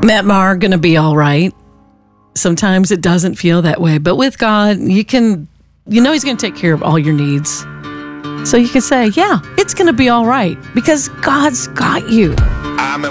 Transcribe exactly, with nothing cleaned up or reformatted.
Matt Maher, going to be all right. Sometimes it doesn't feel that way, but with God, you can, you know, He's going to take care of all your needs. So you can say, yeah, it's going to be all right because God's got you. I'm